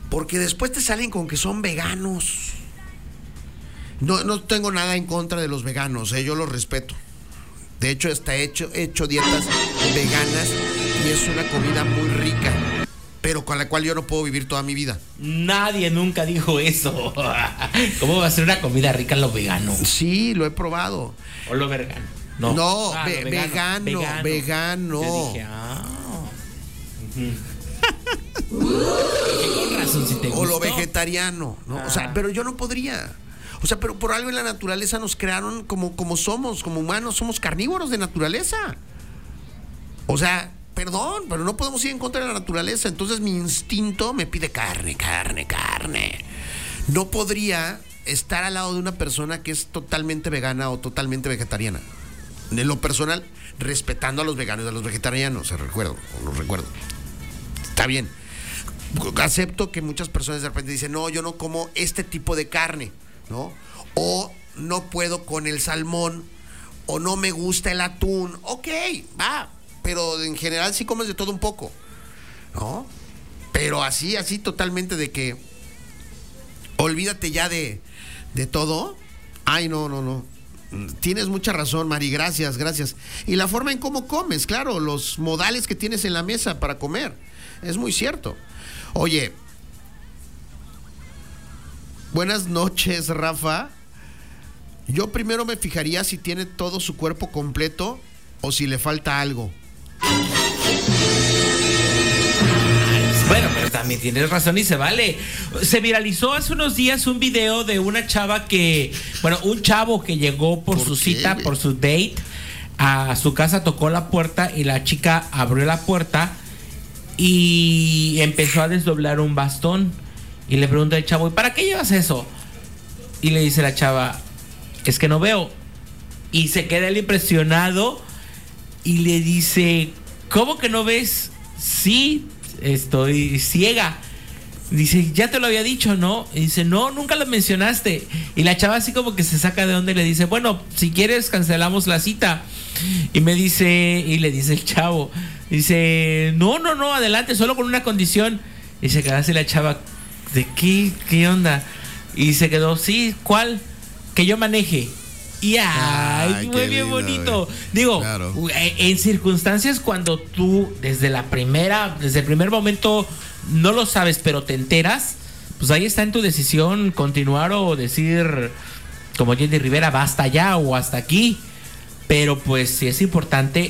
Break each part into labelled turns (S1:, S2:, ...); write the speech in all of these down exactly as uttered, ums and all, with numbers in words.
S1: Porque después te salen con que son veganos. No, no tengo nada en contra de los veganos, ¿eh? Yo los respeto. De hecho, hasta he hecho, he hecho dietas veganas y es una comida muy rica, pero con la cual yo no puedo vivir toda mi vida.
S2: Nadie nunca dijo eso. ¿Cómo va a ser una comida rica lo vegano?
S1: Sí, lo he probado.
S2: ¿O lo vegano? No,
S1: no
S2: ah,
S1: ve,
S2: no
S1: vegano, vegano. vegano.
S2: Yo dije, ah. Uh-huh. Con razón, si te gustó.
S1: O lo vegetariano, ¿no? Ah. O sea, pero yo no podría. O sea, pero por algo en la naturaleza nos crearon como, como somos, como humanos, somos carnívoros de naturaleza. O sea, perdón, pero no podemos ir en contra de la naturaleza. Entonces mi instinto me pide carne, carne, carne. No podría estar al lado de una persona que es totalmente vegana o totalmente vegetariana. En lo personal, respetando a los veganos y a los vegetarianos, se recuerdo, o los recuerdo. Está bien. Acepto que muchas personas de repente dicen, no, yo no como este tipo de carne, ¿no? O no puedo con el salmón, o no me gusta el atún. Ok, va, pero en general sí comes de todo un poco, ¿no? Pero así, así totalmente de que olvídate ya de, de todo. Ay, no, no, no. Tienes mucha razón, Mari, gracias, gracias. Y la forma en cómo comes, claro, los modales que tienes en la mesa para comer, es muy cierto. Oye, buenas noches, Rafa. Yo primero me fijaría si tiene todo su cuerpo completo o si le falta algo.
S2: Bueno, pero también tienes razón y se vale. Se viralizó hace unos días un video de una chava que, bueno, un chavo que llegó por, por su qué, cita, güey? por su date, a su casa, tocó la puerta y la chica abrió la puerta y empezó a desdoblar un bastón. Y le pregunta el chavo, ¿y para qué llevas eso? Y le dice la chava, es que no veo. Y se queda él impresionado y le dice, ¿cómo que no ves? Sí, estoy ciega. Dice, ya te lo había dicho, ¿no? Y dice, no, nunca lo mencionaste. Y la chava así como que se saca de onda y le dice, bueno, si quieres cancelamos la cita. Y me dice, y le dice el chavo, dice, no, no, no, adelante, solo con una condición. Y se queda así la chava, ¿de qué? ¿Qué onda? Y se quedó, sí, ¿cuál? Que yo maneje. Y ay, ay fue bien lindo, bonito. Güey. Digo, claro. En circunstancias cuando tú desde la primera, desde el primer momento no lo sabes, pero te enteras, pues ahí está en tu decisión continuar o decir, como Jenny Rivera, basta ya o hasta aquí. Pero pues sí es importante,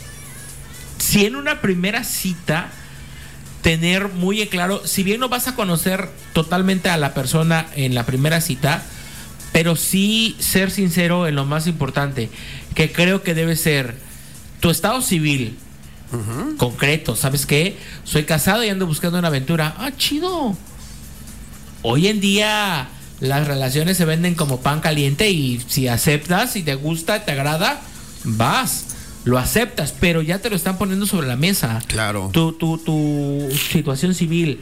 S2: si en una primera cita, tener muy en claro, si bien no vas a conocer totalmente a la persona en la primera cita, pero sí ser sincero en lo más importante, que creo que debe ser tu estado civil, uh-huh. concreto. ¿Sabes qué? Soy casado y ando buscando una aventura. Ah, chido. Hoy en día las relaciones se venden como pan caliente y si aceptas, si te gusta, te agrada, vas, lo aceptas, pero ya te lo están poniendo sobre la mesa.
S1: Claro.
S2: Tu, tu, tu situación civil.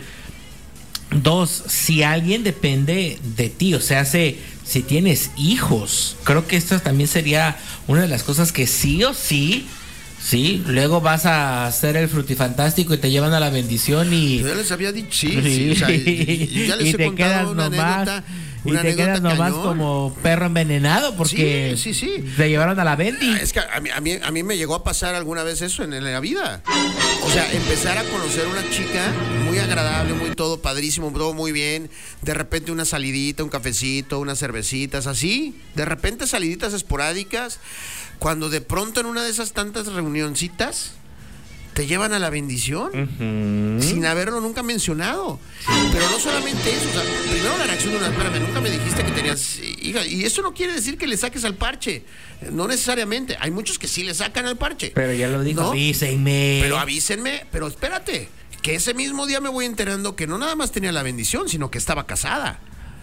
S2: Dos, si alguien depende de ti, o sea, si, si tienes hijos, creo que esta también sería una de las cosas que sí o sí, sí, luego vas a hacer el frutifantástico y te llevan a la bendición y...
S1: Yo ya les había dicho, sí, sí, o sea, y, y ya les y he te quedas
S2: una
S1: nomás, anécdota,
S2: y una te quedas nomás cañón. Como perro envenenado porque
S1: sí, sí, sí.
S2: te llevaron a la Bendy.
S1: Es que a mí, a, mí, a mí me llegó a pasar alguna vez eso en, en la vida. O sea, empezar a conocer una chica muy agradable, muy todo padrísimo, todo muy bien. De repente una salidita, un cafecito, unas cervecitas, así. De repente saliditas esporádicas. Cuando de pronto en una de esas tantas reunioncitas te llevan a la bendición, uh-huh. sin haberlo nunca mencionado. Pero no solamente eso, o sea, primero la reacción de una, espérame, nunca me dijiste que tenías hija, y eso no quiere decir que le saques al parche, no necesariamente, hay muchos que sí le sacan al parche.
S2: Pero ya lo digo, ¿no? Avísenme.
S1: Pero avísenme, pero espérate, que ese mismo día me voy enterando que no nada más tenía la bendición, sino que estaba casada.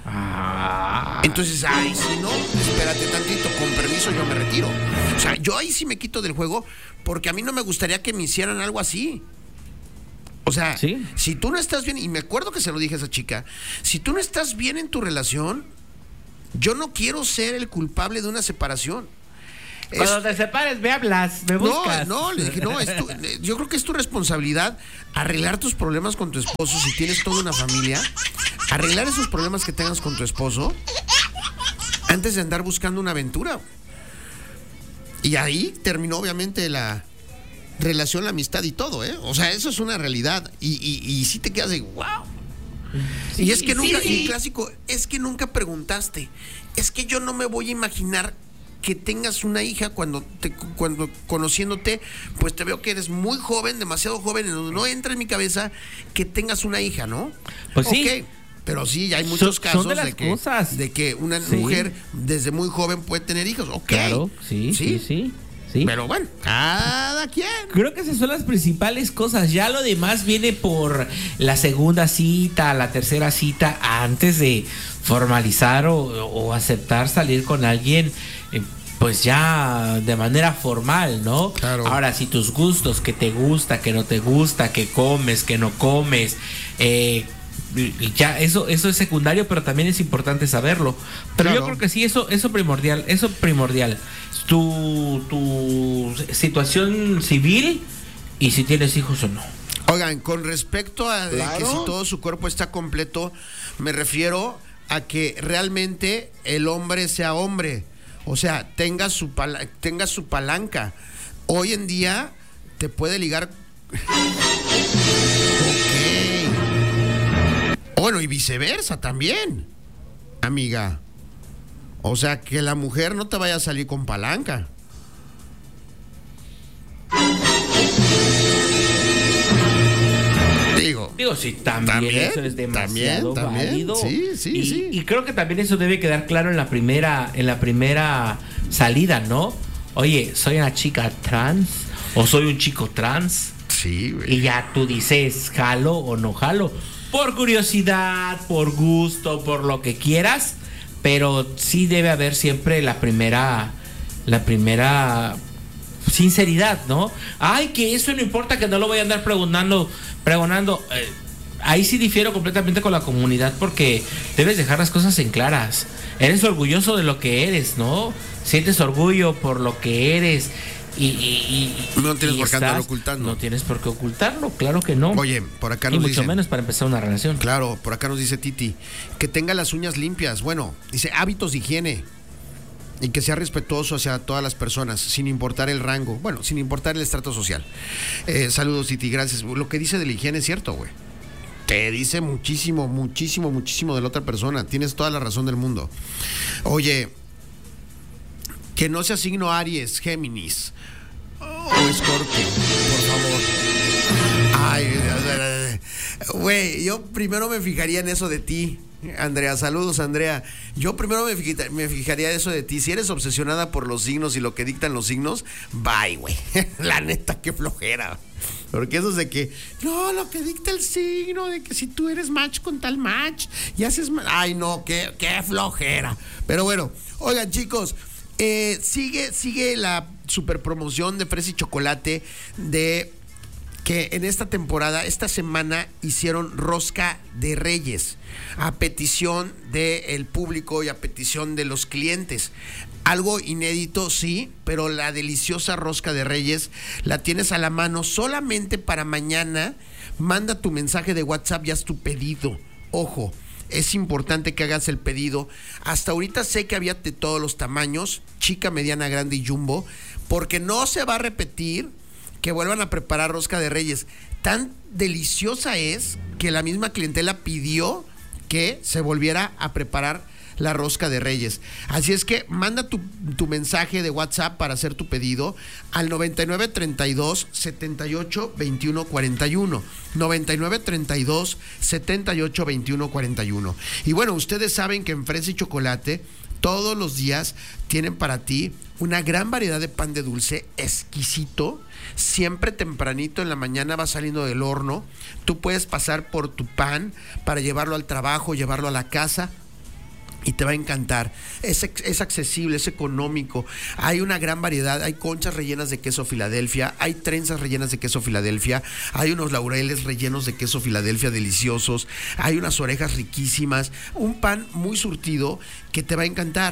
S2: Ah.
S1: Entonces, ay, si no, espérate tantito, con permiso yo me retiro. O sea, yo ahí sí me quito del juego porque a mí no me gustaría que me hicieran algo así. O sea, ¿sí? Si tú no estás bien, y me acuerdo que se lo dije a esa chica, si tú no estás bien en tu relación, yo no quiero ser el culpable de una separación.
S2: Cuando es, te separes, me hablas, me buscas.
S1: No, no, le dije, no, es tu, yo creo que es tu responsabilidad arreglar tus problemas con tu esposo. Si tienes toda una familia, arreglar esos problemas que tengas con tu esposo antes de andar buscando una aventura. Y ahí terminó obviamente la relación, la amistad y todo, ¿eh? O sea, eso es una realidad. Y, y, y sí te quedas de wow. Sí, y es que nunca, sí. y el clásico, es que nunca preguntaste. Es que yo no me voy a imaginar que tengas una hija cuando te, cuando conociéndote, pues te veo que eres muy joven, demasiado joven, en no entra en mi cabeza que tengas una hija, ¿no?
S2: Pues sí.
S1: Okay. Pero sí, hay muchos
S2: son,
S1: casos
S2: son de,
S1: de, que,
S2: cosas.
S1: de que una
S2: sí.
S1: mujer desde muy joven puede tener hijos. Ok.
S2: Claro, sí, sí, sí. sí. Sí.
S1: Pero bueno, cada quien.
S2: Creo que esas son las principales cosas. Ya lo demás viene por la segunda cita, la tercera cita, antes de formalizar o, o aceptar salir con alguien, eh, pues ya de manera formal, ¿no?
S1: Claro.
S2: Ahora, si tus gustos, que te gusta, que no te gusta, que comes, que no comes, eh, ya eso eso es secundario, pero también es importante saberlo. Pero claro. Yo creo que sí, eso eso primordial, eso primordial. Tu tu situación civil y si tienes hijos o no.
S1: Oigan, con respecto a
S3: claro.
S1: que si todo su cuerpo está completo, me refiero a que realmente el hombre sea hombre, o sea, tenga su pala- tenga su palanca. Hoy en día te puede ligar. Bueno, y viceversa también, amiga. O sea, que la mujer no te vaya a salir con palanca. Digo,
S2: Digo, sí, también, también eso es demasiado
S1: también,
S2: válido.
S1: Sí, sí,
S2: y,
S1: sí.
S2: Y creo que también eso debe quedar claro en la primera, en la primera salida, ¿no? Oye, ¿soy una chica trans? ¿O soy un chico trans?
S1: Sí, güey.
S2: Y ya tú dices, ¿jalo o no jalo? Por curiosidad, por gusto, por lo que quieras, pero sí debe haber siempre la primera, la primera sinceridad, ¿no? Ay, que eso no importa, que no lo voy a andar preguntando, pregonando. Eh, ahí sí difiero completamente con la comunidad, porque debes dejar las cosas en claras. Eres orgulloso de lo que eres, ¿no? Sientes orgullo por lo que eres. Y, y, y,
S1: no tienes
S2: y
S1: por qué andarlo
S2: estás,
S1: ocultando.
S2: No tienes por qué ocultarlo, claro que no.
S1: Oye, por acá nos
S2: y mucho
S1: dicen,
S2: menos para empezar una relación.
S1: Claro, por acá nos dice Titi, que tenga las uñas limpias. Bueno, dice hábitos de higiene. Y que sea respetuoso hacia todas las personas, sin importar el rango, bueno, sin importar el estrato social. Eh, saludos, Titi, gracias. Lo que dice de la higiene es cierto, güey. Te dice muchísimo, muchísimo, muchísimo de la otra persona. Tienes toda la razón del mundo. Oye, que no sea signo Aries, Géminis o Escorpio, por favor. Ay, güey, yo primero me fijaría en eso de ti, Andrea. Saludos, Andrea. Yo primero me, fij- me fijaría en eso de ti. Si eres obsesionada por los signos y lo que dictan los signos, bye, güey. La neta, qué flojera. Porque eso es de que, no, lo que dicta el signo, de que si tú eres match con tal match y haces... Ma- Ay, no, qué, qué flojera. Pero bueno, oigan, chicos, eh, sigue, sigue la super promoción de Fresa y Chocolate de... que en esta temporada, esta semana, hicieron rosca de Reyes a petición del público y a petición de los clientes. Algo inédito, sí, pero la deliciosa rosca de Reyes la tienes a la mano solamente para mañana. Manda tu mensaje de WhatsApp y haz tu pedido. Ojo, es importante que hagas el pedido. Hasta ahorita sé que había de todos los tamaños, chica, mediana, grande y jumbo, porque no se va a repetir que vuelvan a preparar rosca de Reyes. Tan deliciosa es que la misma clientela pidió que se volviera a preparar la rosca de Reyes. Así es que manda tu, tu mensaje de WhatsApp para hacer tu pedido al noventa y nueve treinta y dos setenta y ocho veintiuno cuarenta y uno. noventa y nueve treinta y dos setenta y ocho veintiuno cuarenta y uno. Y bueno, ustedes saben que en Fresa y Chocolate todos los días tienen para ti una gran variedad de pan de dulce exquisito. Siempre tempranito en la mañana va saliendo del horno. Tú puedes pasar por tu pan para llevarlo al trabajo, llevarlo a la casa y te va a encantar. Es, es accesible, es económico. Hay una gran variedad. Hay conchas rellenas de queso Filadelfia, hay trenzas rellenas de queso Filadelfia, hay unos laureles rellenos de queso Filadelfia deliciosos, hay unas orejas riquísimas, un pan muy surtido que te va a encantar.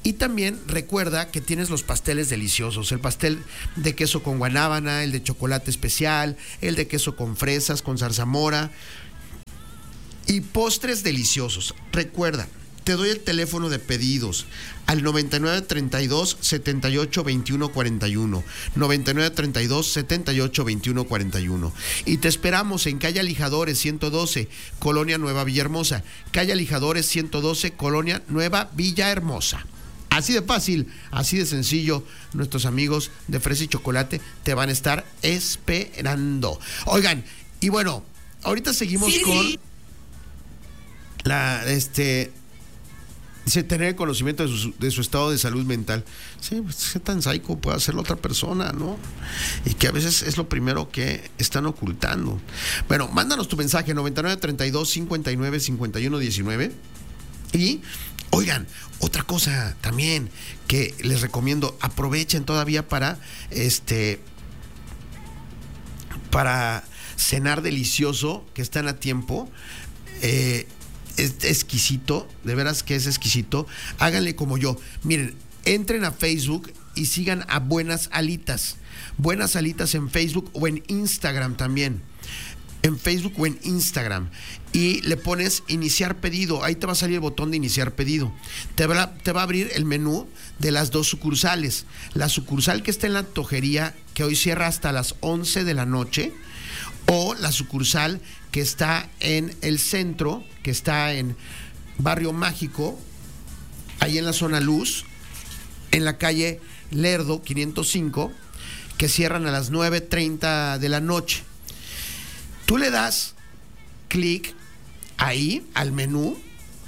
S1: Y también recuerda que tienes los pasteles deliciosos, el pastel de queso con guanábana, el de chocolate especial, el de queso con fresas, con zarzamora y postres deliciosos. Recuerda, te doy el teléfono de pedidos al noventa y nueve, treinta y dos, setenta y ocho, veintiuno, cuarenta y uno, noventa y nueve, treinta y dos, setenta y ocho, veintiuno, cuarenta y uno. Y te esperamos en calle Alijadores ciento doce, Colonia Nueva Villahermosa. Calle Alijadores ciento doce, Colonia Nueva Villahermosa. Así de fácil, así de sencillo, nuestros amigos de Fresa y Chocolate te van a estar esperando. Oigan, y bueno, ahorita seguimos sí, con sí. la, este... Dice, tener conocimiento de su, de su estado de salud mental. Sí, pues qué tan psycho puede hacerlo otra persona, ¿no? Y que a veces es lo primero que están ocultando. Bueno, mándanos tu mensaje, noventa y nueve, treinta y dos, cincuenta y nueve, cincuenta y uno, diecinueve. Y, oigan, otra cosa también que les recomiendo, aprovechen todavía para, este, para cenar delicioso, que están a tiempo. Eh, Es exquisito, de veras que es exquisito. Háganle como yo. Miren, entren a Facebook y sigan a Buenas Alitas. Buenas Alitas en Facebook o en Instagram también. En Facebook o en Instagram. Y le pones iniciar pedido. Ahí te va a salir el botón de iniciar pedido. Te va, te va a abrir el menú de las dos sucursales. La sucursal que está en la antojería, que hoy cierra hasta las once de la noche. O la sucursal que está en el centro, que está en Barrio Mágico, ahí en la zona Luz, en la calle Lerdo quinientos cinco, que cierran a las nueve treinta de la noche. Tú le das clic ahí al menú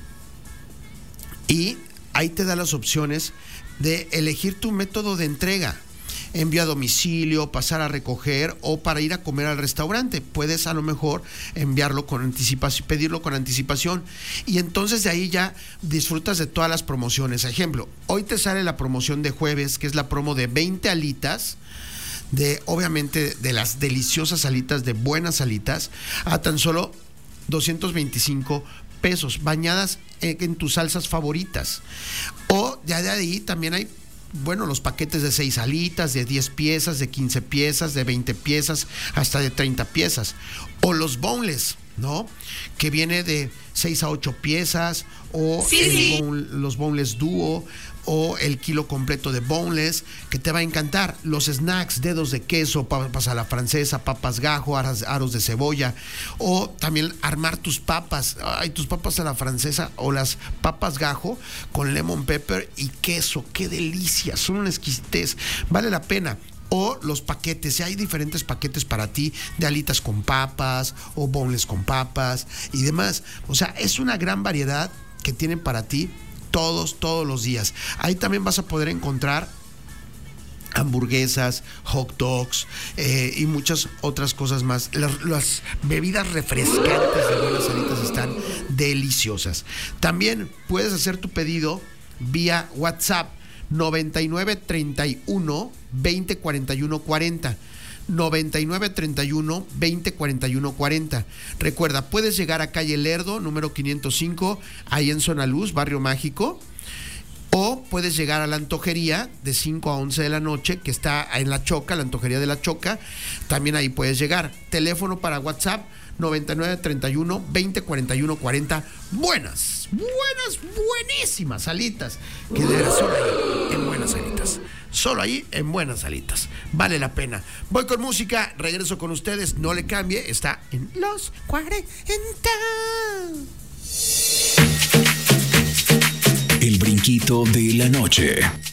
S1: y ahí te da las opciones de elegir tu método de entrega. Envío a domicilio, pasar a recoger o para ir a comer al restaurante. Puedes a lo mejor enviarlo con anticipación, pedirlo con anticipación y entonces de ahí ya disfrutas de todas las promociones. Ejemplo, hoy te sale la promoción de jueves, que es la promo de veinte alitas, de obviamente de las deliciosas alitas, de buenas alitas, a tan solo doscientos veinticinco pesos, bañadas en, en tus salsas favoritas. O ya de ahí también hay, bueno, los paquetes de seis alitas, de diez piezas, de quince piezas, de veinte piezas, hasta de treinta piezas. O los boneless, ¿no? Que viene de seis a ocho piezas, o sí, el sí. Bone, los boneless dúo, o el kilo completo de boneless, que te va a encantar. Los snacks, dedos de queso, papas a la francesa, papas gajo, aros, aros de cebolla, o también armar tus papas, ay, tus papas a la francesa o las papas gajo con lemon pepper y queso. ¡Qué delicia! Son una exquisitez. Vale la pena. O los paquetes, hay diferentes paquetes para ti de alitas con papas o boneless con papas y demás. O sea, es una gran variedad que tienen para ti todos, todos los días. Ahí también vas a poder encontrar hamburguesas, hot dogs eh, y muchas otras cosas más. Las, las bebidas refrescantes de Buenas Alitas están deliciosas. También puedes hacer tu pedido vía WhatsApp noventa y nueve, treinta y uno, veinte, cuarenta y uno, cuarenta. noventa y nueve, treinta y uno, veinte, cuarenta y uno, cuarenta. Recuerda, puedes llegar a calle Lerdo, número quinientos cinco, ahí en Zona Luz, Barrio Mágico, o puedes llegar a la antojería de cinco a once de la noche, que está en La Choca, la antojería de La Choca, también ahí puedes llegar. Teléfono para WhatsApp, noventa y nueve, treinta y uno, veinte, cuarenta y uno, cuarenta. Buenas, buenas, buenísimas alitas, que de veras solo ahí, en Buenas Alitas. Solo ahí en Buenas Alitas. Vale la pena. Voy con música, regreso con ustedes, no le cambie, está en Los cuarenta.
S3: El brinquito de la noche.